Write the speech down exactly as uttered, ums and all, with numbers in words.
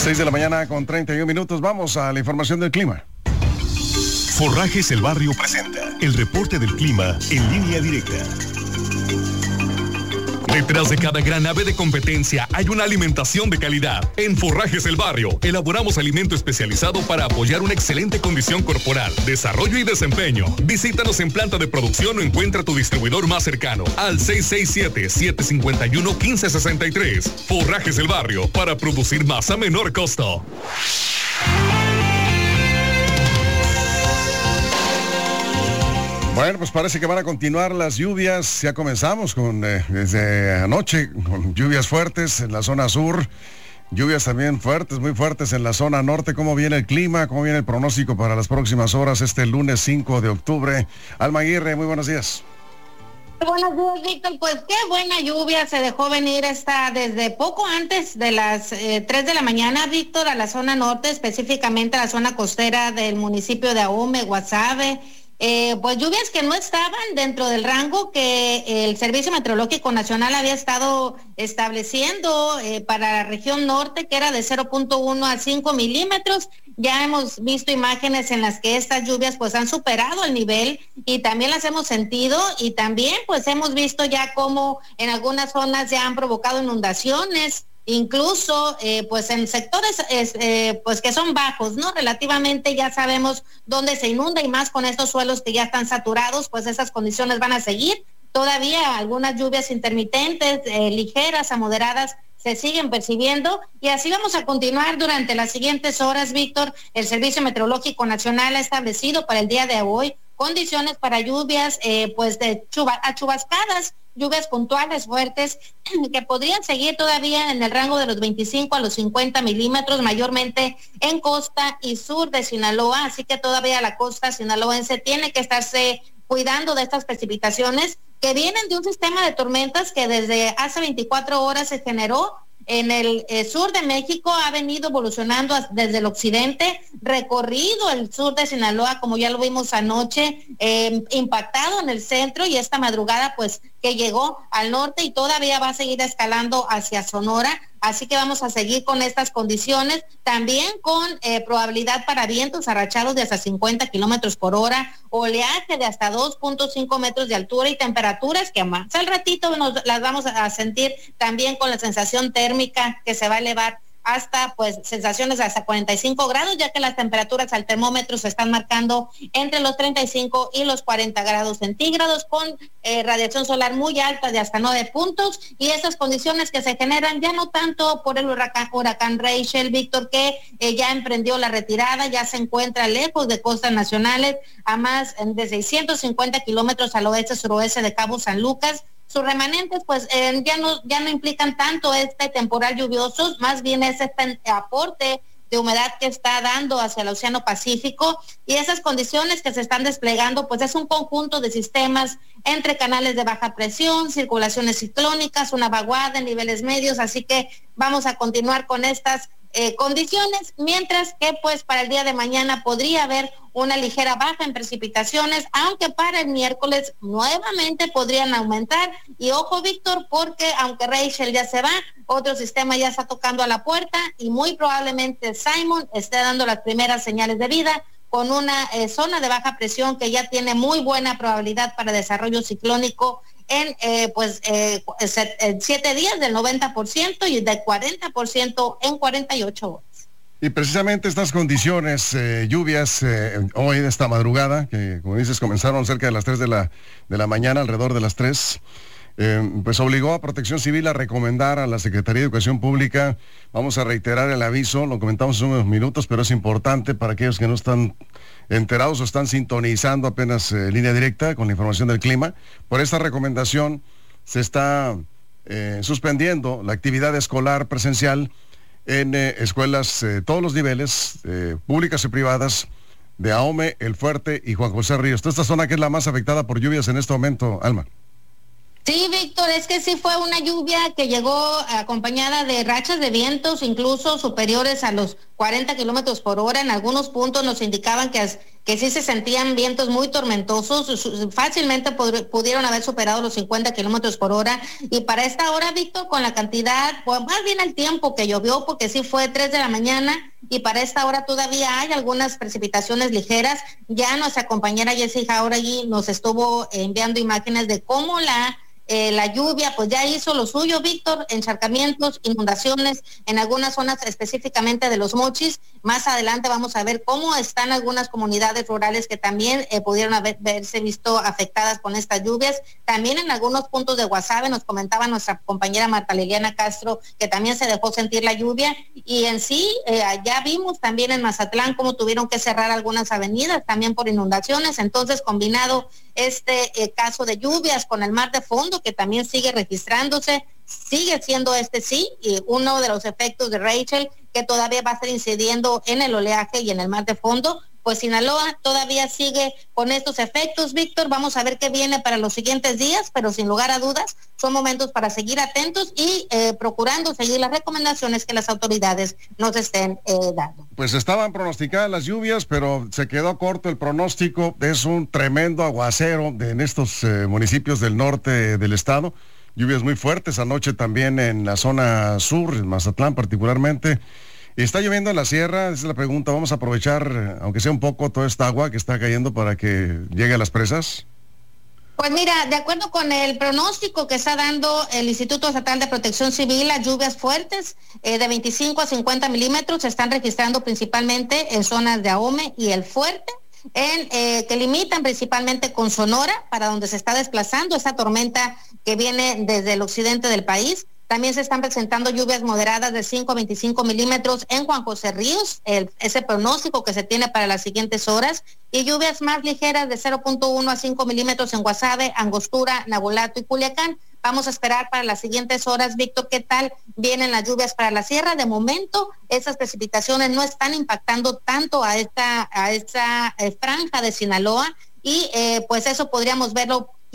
seis de la mañana con treinta y un minutos. Vamos a la información del clima. Forrajes El Barrio presenta el reporte del clima en línea directa. Detrás de cada gran ave de competencia hay una alimentación de calidad. En Forrajes El Barrio elaboramos alimento especializado para apoyar una excelente condición corporal, desarrollo y desempeño. Visítanos en planta de producción o encuentra tu distribuidor más cercano al seis seis siete, siete cinco uno, uno cinco seis tres. Forrajes El Barrio, para producir más a menor costo. Bueno, pues parece que van a continuar las lluvias. Ya comenzamos con eh, desde anoche con lluvias fuertes en la zona sur, lluvias también fuertes, muy fuertes en la zona norte. ¿Cómo viene el clima? ¿Cómo viene el pronóstico para las próximas horas este lunes cinco de octubre? Alma Aguirre, muy buenos días. Buenos días, Víctor. Pues qué buena lluvia se dejó venir esta desde poco antes de las eh, tres de la mañana, Víctor, a la zona norte, específicamente a la zona costera del municipio de Ahome, Guasave. Eh, pues lluvias que no estaban dentro del rango que el Servicio Meteorológico Nacional había estado estableciendo eh, para la región norte, que era de cero punto uno a cinco milímetros. Ya hemos visto imágenes en las que estas lluvias pues han superado el nivel y también las hemos sentido, y también pues hemos visto ya cómo en algunas zonas ya han provocado inundaciones, incluso eh, pues en sectores eh, pues que son bajos, ¿no? Relativamente ya sabemos dónde se inunda, y más con estos suelos que ya están saturados, pues esas condiciones van a seguir. Todavía algunas lluvias intermitentes, eh, ligeras a moderadas, se siguen percibiendo, y así vamos a continuar durante las siguientes horas, Víctor. El Servicio Meteorológico Nacional ha establecido para el día de hoy condiciones para lluvias eh, pues de chuva, a chubascadas, lluvias puntuales fuertes que podrían seguir todavía en el rango de los veinticinco a los cincuenta milímetros, mayormente en costa y sur de Sinaloa. Así que todavía la costa sinaloense tiene que estarse cuidando de estas precipitaciones que vienen de un sistema de tormentas que desde hace veinticuatro horas se generó en el eh, sur de México, ha venido evolucionando desde el occidente, recorrido el sur de Sinaloa, como ya lo vimos anoche, eh, impactado en el centro, y esta madrugada pues que llegó al norte y todavía va a seguir escalando hacia Sonora. Así que vamos a seguir con estas condiciones, también con eh, probabilidad para vientos arrachados de hasta cincuenta kilómetros por hora, oleaje de hasta dos punto cinco metros de altura, y temperaturas que más al ratito nos las vamos a sentir también con la sensación térmica que se va a elevar hasta pues sensaciones hasta cuarenta y cinco grados, ya que las temperaturas al termómetro se están marcando entre los treinta y cinco y los cuarenta grados centígrados, con eh, radiación solar muy alta de hasta nueve puntos, y estas condiciones que se generan ya no tanto por el huracán, huracán Rachel, Víctor, que eh, ya emprendió la retirada, ya se encuentra lejos de costas nacionales, a más de seiscientos cincuenta kilómetros al oeste-suroeste de Cabo San Lucas. Sus remanentes pues eh, ya no ya no implican tanto este temporal lluvioso, más bien es este aporte de humedad que está dando hacia el Océano Pacífico, y esas condiciones que se están desplegando pues es un conjunto de sistemas entre canales de baja presión, circulaciones ciclónicas, una vaguada en niveles medios. Así que vamos a continuar con estas Eh, condiciones, mientras que pues para el día de mañana podría haber una ligera baja en precipitaciones, aunque para el miércoles nuevamente podrían aumentar. Y ojo, Víctor, porque aunque Rachel ya se va, otro sistema ya está tocando a la puerta, y muy probablemente Simon esté dando las primeras señales de vida, con una eh, zona de baja presión que ya tiene muy buena probabilidad para desarrollo ciclónico en eh, pues eh, siete días del noventa por ciento y del cuarenta por ciento en cuarenta y ocho horas. Y precisamente estas condiciones, eh, lluvias eh, hoy de esta madrugada, que como dices comenzaron cerca de las tres de la, de la mañana, alrededor de las tres, eh, pues obligó a Protección Civil a recomendar a la Secretaría de Educación Pública. Vamos a reiterar el aviso, lo comentamos hace unos minutos, pero es importante para aquellos que no están enterados o están sintonizando apenas eh, línea directa con la información del clima. Por esta recomendación se está eh, suspendiendo la actividad escolar presencial en eh, escuelas, eh, todos los niveles, eh, públicas y privadas, de Ahome, El Fuerte y Juan José Ríos. Toda esta zona que es la más afectada por lluvias en este momento, Alma. Sí, Víctor, es que sí fue una lluvia que llegó acompañada de rachas de vientos incluso superiores a los cuarenta kilómetros por hora. En algunos puntos nos indicaban que, que sí se sentían vientos muy tormentosos, fácilmente pudieron haber superado los cincuenta kilómetros por hora, y para esta hora, Víctor, con la cantidad, pues más bien el tiempo que llovió, porque sí fue tres de la mañana, y para esta hora todavía hay algunas precipitaciones ligeras. Ya nuestra compañera Jessy Jauregui nos estuvo enviando imágenes de cómo la Eh, la lluvia pues ya hizo lo suyo, Víctor, encharcamientos, inundaciones en algunas zonas específicamente de Los Mochis. Más adelante vamos a ver cómo están algunas comunidades rurales que también eh, pudieron haber, haberse visto afectadas con estas lluvias. También en algunos puntos de Guasave nos comentaba nuestra compañera Marta Liliana Castro que también se dejó sentir la lluvia, y en sí eh, ya vimos también en Mazatlán cómo tuvieron que cerrar algunas avenidas también por inundaciones. Entonces, combinado este eh, caso de lluvias con el mar de fondo que también sigue registrándose, sigue siendo este sí y uno de los efectos de Rachel, que todavía va a estar incidiendo en el oleaje y en el mar de fondo. Pues Sinaloa todavía sigue con estos efectos, Víctor. Vamos a ver qué viene para los siguientes días, pero sin lugar a dudas son momentos para seguir atentos y eh, procurando seguir las recomendaciones que las autoridades nos estén eh, dando. Pues estaban pronosticadas las lluvias, pero se quedó corto el pronóstico. Es un tremendo aguacero en estos eh, municipios del norte del estado. Lluvias muy fuertes anoche también en la zona sur, en Mazatlán particularmente. ¿Está lloviendo en la sierra? Esa es la pregunta. Vamos a aprovechar, aunque sea un poco, toda esta agua que está cayendo para que llegue a las presas. Pues mira, de acuerdo con el pronóstico que está dando el Instituto Estatal de Protección Civil, las lluvias fuertes eh, de veinticinco a cincuenta milímetros se están registrando principalmente en zonas de Ahome y El Fuerte, en, eh, que limitan principalmente con Sonora, para donde se está desplazando esta tormenta que viene desde el occidente del país. También se están presentando lluvias moderadas de cinco a veinticinco milímetros en Juan José Ríos, el, ese pronóstico que se tiene para las siguientes horas, y lluvias más ligeras de cero punto uno a cinco milímetros en Guasave, Angostura, Nabolato y Culiacán. Vamos a esperar para las siguientes horas, Víctor, qué tal vienen las lluvias para la sierra. De momento, esas precipitaciones no están impactando tanto a esta, a esta eh, franja de Sinaloa, y eh, pues eso podríamos verlo